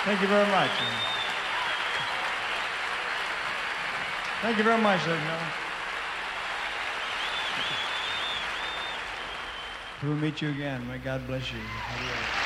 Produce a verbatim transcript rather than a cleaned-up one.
Thank you very much. Thank you very much, ladies and gentlemen. We'll meet you again. May God bless you. Adios.